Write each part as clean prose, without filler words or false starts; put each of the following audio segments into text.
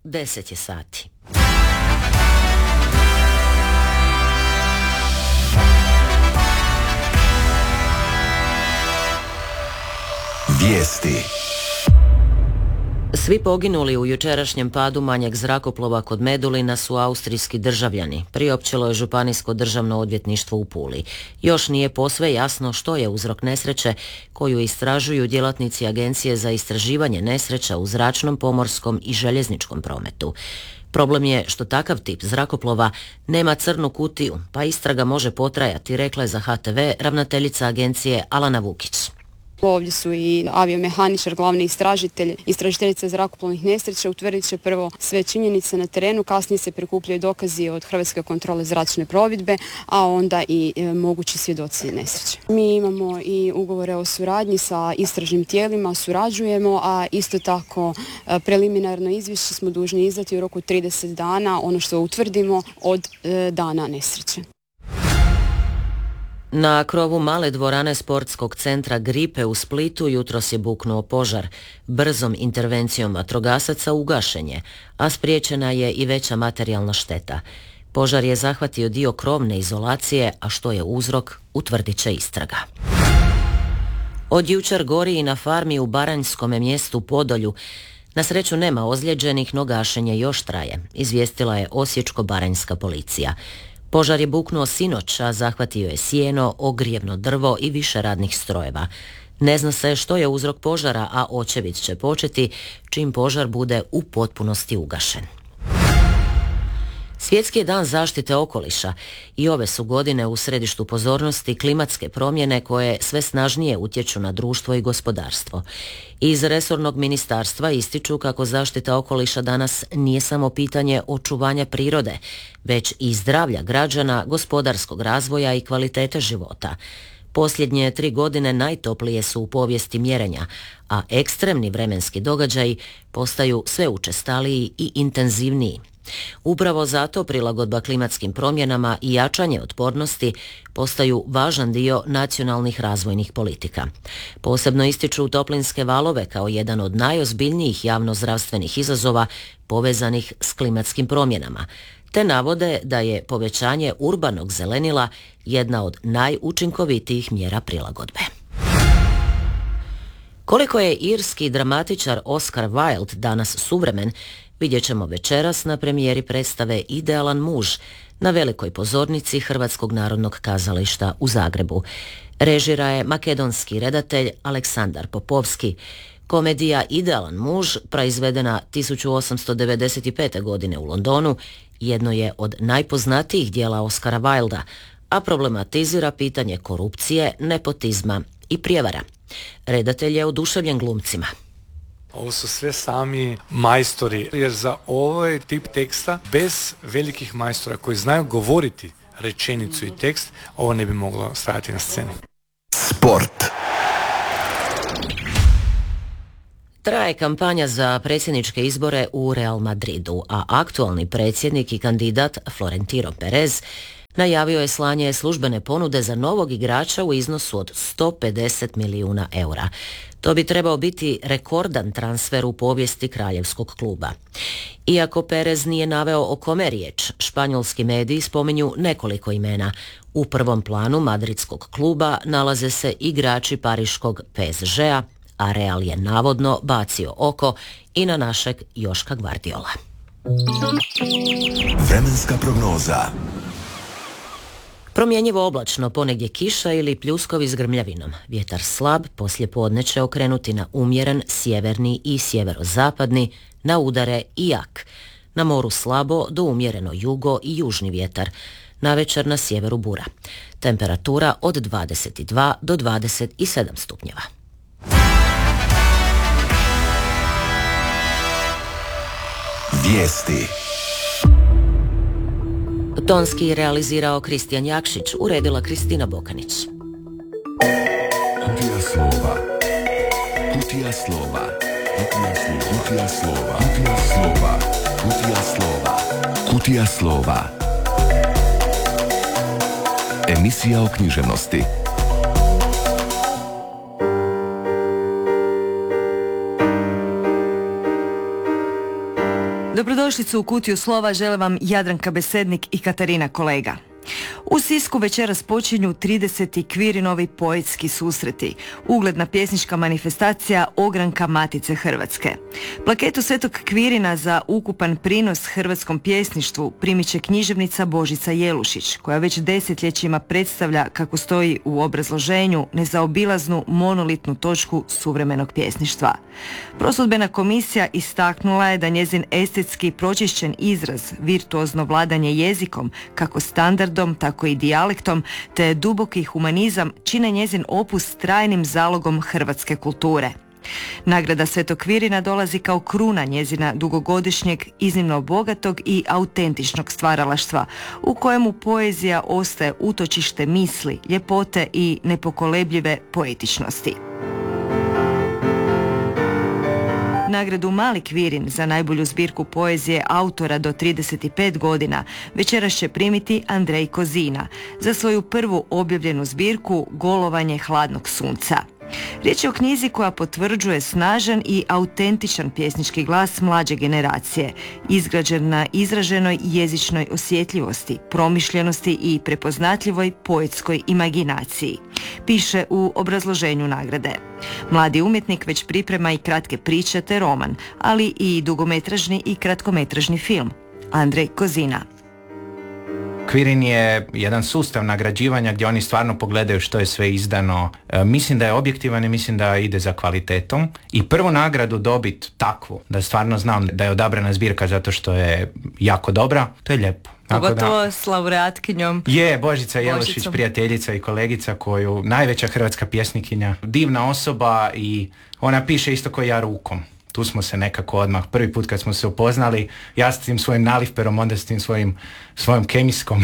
10 je sati. Vijesti. Svi poginuli u jučerašnjem padu manjeg zrakoplova kod Medulina su austrijski državljani, priopćilo je Županijsko državno odvjetništvo u Puli. Još nije posve jasno što je uzrok nesreće koju istražuju djelatnici Agencije za istraživanje nesreća u zračnom, pomorskom i željezničkom prometu. Problem je što takav tip zrakoplova nema crnu kutiju, pa istraga može potrajati, rekla je za HTV ravnateljica agencije Alana Vukić. Ovdje su i aviomehaničar, glavni istražitelj, istražiteljica zrakoplovnih nesreća, utvrdit će prvo sve činjenice na terenu, kasnije se prikupljaju dokazi od Hrvatske kontrole zračne plovidbe, a onda i mogući svjedoci nesreće. Mi imamo i ugovore o suradnji sa istražnim tijelima, surađujemo, a isto tako preliminarno izvješće smo dužni izdati u roku 30 dana, ono što utvrdimo od dana nesreće. Na krovu male dvorane sportskog centra Gripe u Splitu jutros je buknuo požar. Brzom intervencijom vatrogasaca ugašen je, a spriječena je i veća materijalna šteta. Požar je zahvatio dio krovne izolacije, a što je uzrok, utvrdit će istraga. Od jučer gori i na farmi u baranjskom mjestu Podolju. Na sreću nema ozlijeđenih, no gašenje još traje, izvijestila je osječko-baranjska policija. Požar je buknuo sinoć, a zahvatio je sjeno, ogrijevno drvo i više radnih strojeva. Ne zna se što je uzrok požara, a očevid će početi čim požar bude u potpunosti ugašen. Svjetski je dan zaštite okoliša i ove su godine u središtu pozornosti klimatske promjene koje sve snažnije utječu na društvo i gospodarstvo. Iz resornog ministarstva ističu kako zaštita okoliša danas nije samo pitanje očuvanja prirode, već i zdravlja građana, gospodarskog razvoja i kvalitete života. Posljednje 3 godine najtoplije su u povijesti mjerenja, a ekstremni vremenski događaji postaju sve učestaliji i intenzivniji. Upravo zato prilagodba klimatskim promjenama i jačanje otpornosti postaju važan dio nacionalnih razvojnih politika. Posebno ističu toplinske valove kao jedan od najozbiljnijih javnozdravstvenih izazova povezanih s klimatskim promjenama, te navode da je povećanje urbanog zelenila jedna od najučinkovitijih mjera prilagodbe. Koliko je irski dramatičar Oscar Wilde danas suvremen, vidjet ćemo večeras na premijeri predstave Idealan muž na velikoj pozornici Hrvatskog narodnog kazališta u Zagrebu. Režira je makedonski redatelj Aleksandar Popovski. Komedija Idealan muž, proizvedena 1895. godine u Londonu, jedno je od najpoznatijih dijela Oscara Wilda, a problematizira pitanje korupcije, nepotizma i prijevara. Redatelj je oduševljen glumcima. Ovo su sve sami majstori, jer za ovaj tip teksta bez velikih majstora koji znaju govoriti rečenicu i tekst, ovo ne bi moglo stajati na sceni. Sport. Traje kampanja za predsjedničke izbore u Real Madridu, a aktualni predsjednik i kandidat Florentino Perez najavio je slanje službene ponude za novog igrača u iznosu od 150 milijuna eura. To bi trebao biti rekordan transfer u povijesti kraljevskog kluba. Iako Perez nije naveo o kome riječ, španjolski mediji spominju nekoliko imena. U prvom planu madridskog kluba nalaze se igrači pariškog PSG-a, a Real je navodno bacio oko i na našeg Joška Gvardiola. Vremenska prognoza. Promjenjivo oblačno, ponegdje kiša ili pljuskovi s grmljavinom. Vjetar slab, poslijepodne će okrenuti na umjeren sjeverni i sjeverozapadni, na udare i jak. Na moru slabo do umjereno jugo i južni vjetar. Navečer na sjeveru bura. Temperatura od 22 do 27 stupnjeva. Vijesti. Tonski realizirao Kristijan Jakšić, uredila Kristina Bokanić. Kutija slova. Kutija slova. Kutija slova. Kutija slova. Kutija slova. Kutija slova. Emisija o književnosti. Dobrodošlicu u Kutiju slova žele vam Jadranka Besednik i Katarina Kolega. U Sisku večeras počinju 30. Kvirinovi poetski susreti, ugledna pjesnička manifestacija Ogranka Matice Hrvatske. Plaketu Svetog Kvirina za ukupan prinos hrvatskom pjesništvu primit će književnica Božica Jelušić, koja već desetljećima predstavlja, kako stoji u obrazloženju, nezaobilaznu monolitnu točku suvremenog pjesništva. Prosudbena komisija istaknula je da njezin estetski pročišćen izraz, virtuozno vladanje jezikom, kako standardom, tako i dijalektom, te duboki humanizam čine njezin opus trajnim zalogom hrvatske kulture. Nagrada Svetog Kvirina dolazi kao kruna njezina dugogodišnjeg, iznimno bogatog i autentičnog stvaralaštva, u kojemu poezija ostaje utočište misli, ljepote i nepokolebljive poetičnosti. Nagradu Mali Kvirin za najbolju zbirku poezije autora do 35 godina večeras će primiti Andrej Kozina za svoju prvu objavljenu zbirku Golovanje hladnog sunca. Riječ je o knjizi koja potvrđuje snažan i autentičan pjesnički glas mlađe generacije, izgrađen na izraženoj jezičnoj osjetljivosti, promišljenosti i prepoznatljivoj poetskoj imaginaciji, piše u obrazloženju nagrade. Mladi umjetnik već priprema i kratke priče te roman, ali i dugometražni i kratkometražni film. Andrej Kozina. Kvirin je jedan sustav nagrađivanja gdje oni stvarno pogledaju što je sve izdano. Mislim da je objektivan i mislim da ide za kvalitetom. I prvu nagradu dobit takvu, da stvarno znam da je odabrana zbirka zato što je jako dobra, to je lijepo. Pogotovo s laureatkinjom. Je, Božica Jelušić, prijateljica i kolegica koju, najveća hrvatska pjesnikinja, divna osoba i ona piše isto kao ja rukom. Tu smo se nekako odmah, prvi put kad smo se upoznali, ja s tim svojim nalivperom, onda s tim svojom kemijskom,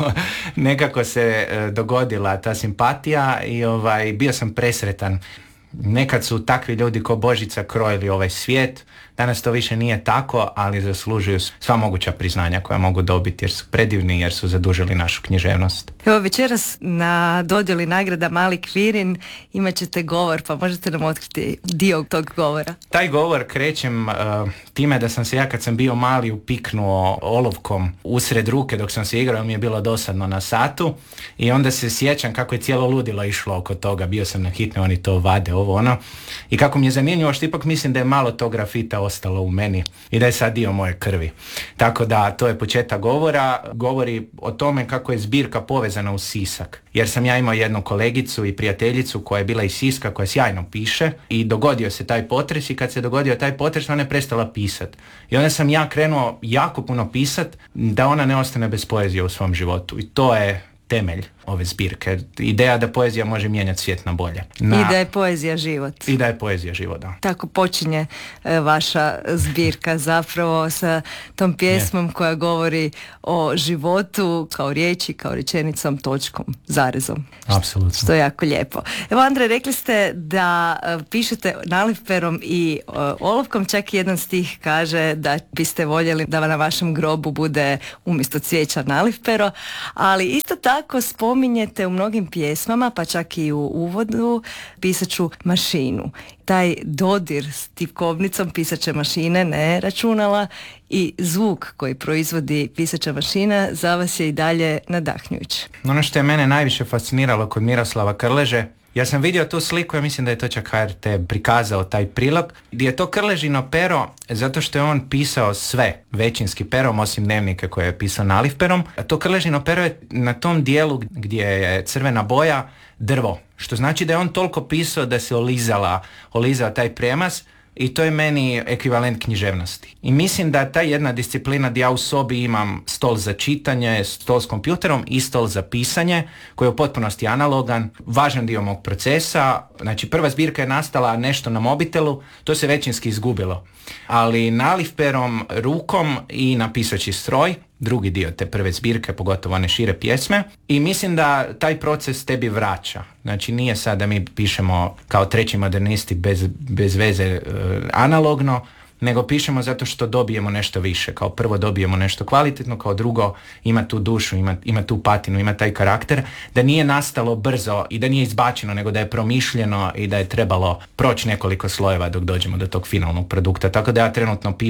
nekako se dogodila ta simpatija i bio sam presretan. Nekad su takvi ljudi ko Božica krojili ovaj svijet, danas to više nije tako, ali zaslužuju sva moguća priznanja koja mogu dobiti jer su predivni, jer su zadužili našu književnost. Evo večeras na dodjeli nagrada Mali Kvirin imat ćete govor, pa možete nam otkriti dio tog govora. Taj govor krećem time da sam se ja kad sam bio mali upiknuo olovkom usred ruke dok sam se igrao, mi je bilo dosadno na satu i onda se sjećam kako je cijelo ludilo išlo oko toga, bio sam na hitne, oni to vade, ovo ono, i kako mi je zanimljivo što ipak mislim da je malo tog grafita ostalo u meni i da je sad dio moje krvi. Tako da to je početak govora, govori o tome kako je zbirka povezana u Sisak. Jer sam ja imao jednu kolegicu i prijateljicu koja je bila iz Siska, koja sjajno piše i dogodio se taj potres i kad se dogodio taj potres ona je prestala pisat. I onda sam ja krenuo jako puno pisat da ona ne ostane bez poezije u svom životu i to je temelj ove zbirke. Ideja da poezija može mijenjati svijet na bolje. I da je poezija život. I da je poezija život, da. Tako počinje vaša zbirka zapravo sa tom pjesmom koja govori o životu kao riječi, kao rečenicom, točkom, zarezom. Apsolutno. Što je jako lijepo. Evo Andrej, rekli ste da pišete nalivperom i olovkom, čak i jedan stih kaže da biste voljeli da na vašem grobu bude umjesto cvijeća nalivpero, ali isto tako spominjete u mnogim pjesmama, pa čak i u uvodu, pisaću mašinu. Taj dodir s tipkovnicom pisaće mašine, ne računala, i zvuk koji proizvodi pisaća mašina za vas je i dalje nadahnjujući. Ono što je mene najviše fasciniralo kod Miroslava Krleže, ja sam vidio tu sliku, ja mislim da je to čak HRT prikazao taj prilog, gdje je to Krležino pero zato što je on pisao sve većinski perom, osim dnevnike koje je pisao nalivperom. A to Krležino pero je na tom dijelu gdje je crvena boja drvo, što znači da je on toliko pisao da se olizao taj premaz i to je meni ekvivalent književnosti. I mislim da ta jedna disciplina gdje ja u sobi imam stol za čitanje, stol s kompjuterom i stol za pisanje, koji je u potpunosti analogan, važan dio mog procesa. Znači prva zbirka je nastala nešto na mobitelu, to se većinski izgubilo. Ali nalivperom, rukom i na pisaći stroj, drugi dio te prve zbirke, pogotovo one šire pjesme, i mislim da taj proces tebi vraća. Znači nije sad da mi pišemo kao treći modernisti bez veze analogno, nego pišemo zato što dobijemo nešto više. Kao prvo dobijemo nešto kvalitetno, kao drugo ima tu dušu, ima tu patinu, ima taj karakter, da nije nastalo brzo i da nije izbačeno, nego da je promišljeno i da je trebalo proći nekoliko slojeva dok dođemo do tog finalnog produkta. Tako da ja trenutno pišem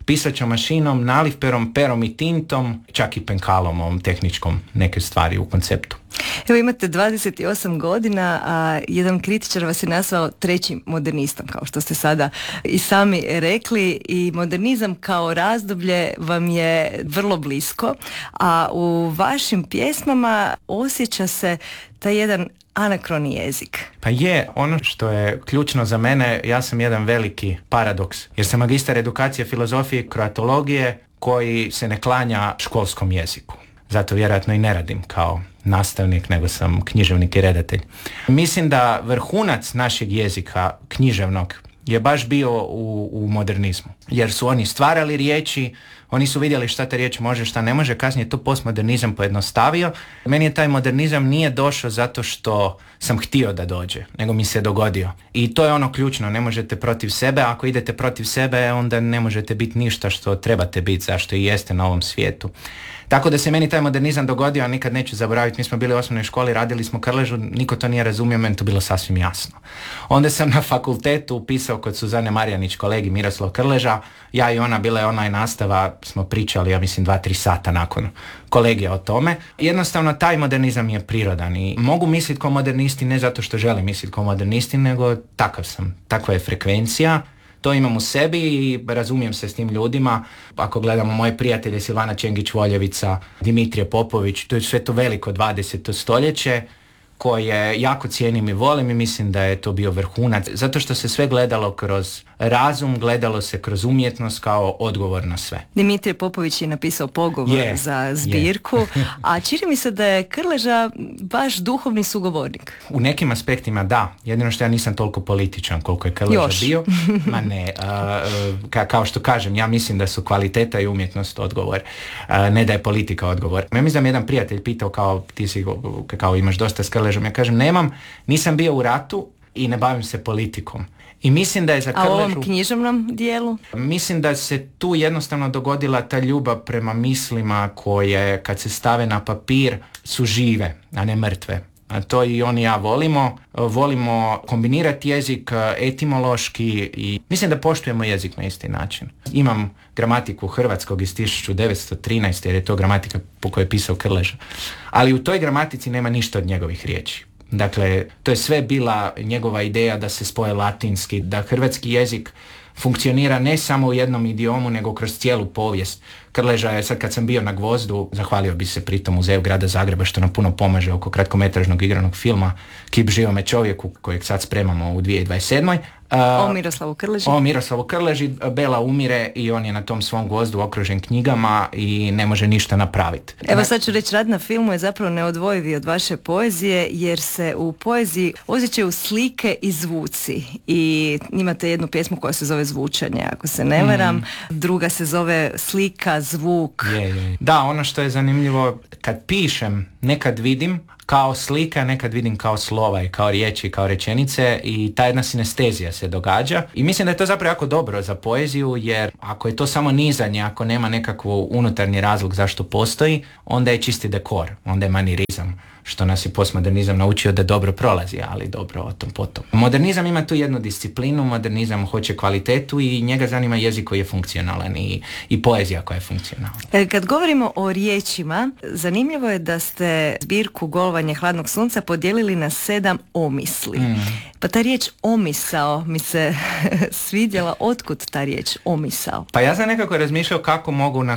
pisaćom mašinom, nalivperom, perom i tintom, čak i penkalom, ovom tehničkom, neke stvari u konceptu. Evo imate 28 godina, a jedan kritičar vas je nazvao trećim modernistom, kao što ste sada i sami rekli, i modernizam kao razdoblje vam je vrlo blisko, a u vašim pjesmama osjeća se taj jedan anakroni jezik. Pa je, ono što je ključno za mene, ja sam jedan veliki paradoks, jer sam magistar edukacije filozofije i kroatologije koji se ne klanja školskom jeziku. Zato vjerojatno i ne radim kao nastavnik, nego sam književnik i redatelj. Mislim da vrhunac našeg jezika književnog je baš bio u modernizmu. Jer su oni stvarali riječi, oni su vidjeli šta ta riječ može, šta ne može, kasnije to postmodernizam pojednostavio. Meni je taj modernizam nije došao zato što sam htio da dođe, nego mi se dogodio. I to je ono ključno, ne možete protiv sebe, ako idete protiv sebe, onda ne možete biti ništa što trebate biti, zašto i jeste na ovom svijetu. Tako da se meni taj modernizam dogodio, a nikad neću zaboraviti, mi smo bili u osnovnoj školi, radili smo Krležu, niko to nije razumio, meni to bilo sasvim jasno. Onda sam na fakultetu upisao kod Suzane Marjanić, kolegi Miroslav Krleža, ja i ona, bila je online nastava, smo pričali, ja mislim 2-3 sata nakon kolegija o tome. Jednostavno taj modernizam je prirodan i mogu misliti kao modernisti ne zato što želim misliti kao modernisti, nego takav sam, takva je frekvencija. To imam u sebi i razumijem se s tim ljudima. Ako gledamo moje prijatelje Silvana Čengić-Voljevica, Dimitrije Popović, to je sve to veliko 20. stoljeće koje jako cijenim i volim i mislim da je to bio vrhunac. Zato što se sve gledalo kroz razum, gledalo se kroz umjetnost kao odgovor na sve. Dimitrije Popović je napisao pogovor za zbirku, a čini mi se da je Krleža baš duhovni sugovornik. U nekim aspektima da, jedino što ja nisam toliko političan koliko je Krleža bio. Ma ne, kao što kažem, ja mislim da su kvaliteta i umjetnost odgovor, ne da je politika odgovor. Ja mislim da mi jedan prijatelj pitao kao ti si, kao imaš dosta s Krležom, ja kažem nemam, nisam bio u ratu i ne bavim se politikom. I mislim da je za Krležu... A u ovom književnom dijelu? Mislim da se tu jednostavno dogodila ta ljubav prema mislima koje kad se stave na papir su žive, a ne mrtve. A to i on i ja volimo. Volimo kombinirati jezik etimološki i mislim da poštujemo jezik na isti način. Imam gramatiku hrvatskog iz 1913. jer je to gramatika po kojoj je pisao Krleža. Ali u toj gramatici nema ništa od njegovih riječi. Dakle, to je sve bila njegova ideja da se spoje latinski, da hrvatski jezik funkcionira ne samo u jednom idiomu, nego kroz cijelu povijest. Krleža je, sad kad sam bio na Gvozdu, zahvalio bi se pritom Muzeju grada Zagreba što nam puno pomaže oko kratkometražnog igranog filma Kip živome čovjeku, kojeg sad spremamo u 2027. O Miroslavu Krleži. O Miroslavu Krleži, Bela umire i on je na tom svom Gvozdu okružen knjigama i ne može ništa napraviti. Evo sad ću reći, rad na filmu je zapravo neodvojivi od vaše poezije, jer se u poeziji osjećaju slike i zvuci. I imate jednu pjesmu koja se zove Zvučanje, ako se ne varam. Druga se zove Slika, zvuk. Je. Da, ono što je zanimljivo, kad pišem, nekad vidim kao slika, nekad vidim kao slova i kao riječi, kao rečenice i ta jedna sinestezija se događa. I mislim da je to zapravo jako dobro za poeziju, jer ako je to samo nizanje, ako nema nekakvu unutarnji razlog zašto postoji, onda je čisti dekor, onda je manirizam, što nas je postmodernizam naučio da dobro prolazi, ali dobro o tom potom. Modernizam ima tu jednu disciplinu, modernizam hoće kvalitetu i njega zanima jezik koji je funkcionalan i poezija koja je funkcionalna. Kad govorimo o riječima, zanimljivo je da ste zbirku Golovanje hladnog sunca podijelili na 7 omisli. Pa ta riječ omisao mi se svidjela. Otkud ta riječ omisao? Pa ja sam nekako razmišljao kako mogu na